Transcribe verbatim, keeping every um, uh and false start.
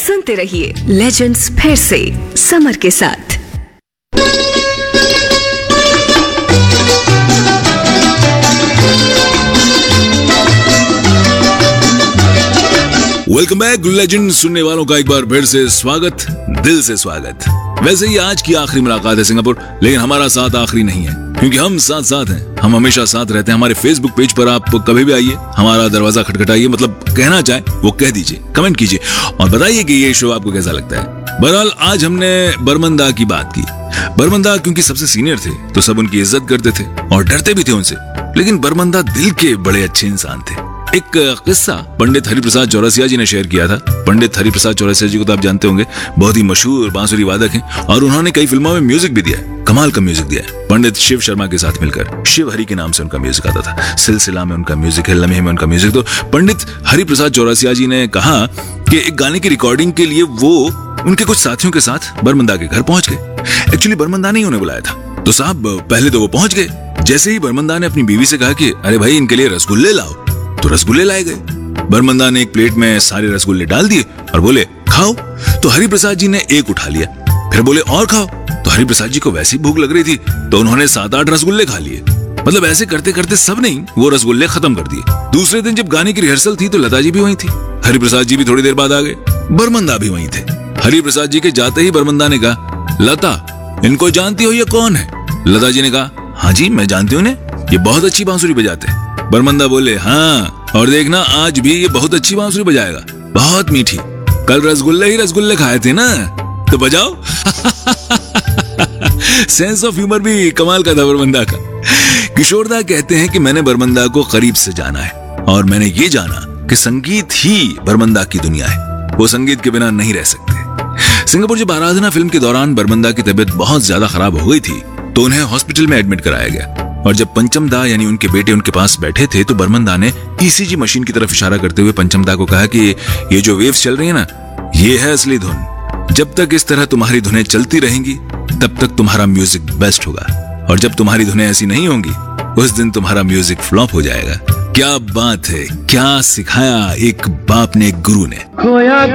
सुनते रहिए लेजेंड्स फिर से समर के साथ। वेलकम बैक लेजेंड सुनने वालों का एक बार फिर से स्वागत, दिल से स्वागत। वैसे ही आज की आखिरी मुलाकात है सिंगापुर, लेकिन हमारा साथ आखिरी नहीं है, क्योंकि हम साथ साथ हैं, हम हमेशा साथ रहते हैं। हमारे फेसबुक पेज पर आप कभी भी आइए, हमारा दरवाजा खटखटाइए, मतलब कहना चाहे वो कह दीजिए, कमेंट कीजिए और बताइए कि ये शो आपको कैसा लगता है। बहरहाल आज हमने बर्मन दा की बात की। बर्मन दा क्योंकि सबसे सीनियर थे तो सब उनकी इज्जत करते थे और डरते भी थे उनसे, लेकिन बर्मन दा दिल के बड़े अच्छे इंसान थे। एक किस्सा पंडित हरिप्रसाद चौरसिया जी ने शेयर किया था। पंडित हरिप्रसाद चौरसिया जी को तो आप जानते होंगे, बहुत ही मशहूर बांसुरी वादक हैं और उन्होंने कई फिल्मों में म्यूजिक भी दिया है, कमाल का म्यूजिक दिया है। पंडित शिव शर्मा के साथ मिलकर, शिव हरि के नाम से उनका म्यूजिक आता था। सिलसिला में उनका म्यूजिक है, लम्हे में उनका म्यूजिक। तो पंडित हरिप्रसाद चौरसिया जी ने कहा कि एक गाने की रिकॉर्डिंग के लिए वो उनके कुछ साथियों के साथ बर्मन दा के घर पहुंच गए। एक्चुअली बर्मन दा ने उन्हें बुलाया था, तो साहब पहले तो वो पहुंच गए। जैसे ही बर्मन दा ने अपनी बीवी से कहा कि अरे भाई इनके लिए रसगुल्ले लाओ, तो रसगुल्ले लाए गए। बर्मन दा ने एक प्लेट में सारे रसगुल्ले डाल दिए और बोले खाओ। तो हरिप्रसाद जी ने एक उठा लिया, फिर बोले और खाओ। तो हरिप्रसाद जी को वैसी भूख लग रही थी तो उन्होंने सात आठ रसगुल्ले खा लिए। मतलब ऐसे करते करते सब नहीं, वो रसगुल्ले खत्म कर दिए। दूसरे दिन जब गाने की रिहर्सल थी तो लता जी भी वहीं थी, हरिप्रसाद जी भी थोड़ी देर बाद आ गए, बर्मन दा भी वहीं थे। हरिप्रसाद जी के जाते ही बर्मन दा ने कहा, लता इनको जानती हो, ये कौन है? लता जी ने कहा, हाँ जी मैं जानती हूँ इन्हें, ये बहुत अच्छी बांसुरी बजाते हैं। बर्मन दा बोले, हाँ और देखना आज भी ये बहुत अच्छी बांसुरी बजाएगा, बहुत मीठी। कल रसगुल्ले ही रसगुल्ले खाए थे ना, तो बजाओ। सेंस ऑफ ह्यूमर भी कमाल का था बर्मन दा का। किशोर दा कहते हैं कि मैंने बर्मन दा को करीब से जाना है और मैंने ये जाना कि संगीत ही बर्मन दा की दुनिया है, वो संगीत के बिना नहीं रह सकते। सिंगापुर जब आराधना फिल्म के दौरान बर्मन दा की तबीयत बहुत ज्यादा खराब हो गई थी तो उन्हें हॉस्पिटल में एडमिट कराया गया और जब पंचम दा यानी उनके बेटे उनके पास बैठे थे तो बर्मन दा ने ईसीजी मशीन की तरफ इशारा करते हुए पंचम दा को कहा कि ये जो वेव्स चल रही है ना, ये है असली धुन। जब तक इस तरह तुम्हारी धुनें चलती रहेंगी तब तक तुम्हारा म्यूजिक बेस्ट होगा, और जब तुम्हारी धुनें ऐसी नहीं होंगी उस दिन तुम्हारा म्यूजिक फ्लॉप हो जाएगा। क्या बात है, क्या सिखाया एक बाप ने एक गुरु ने। खोया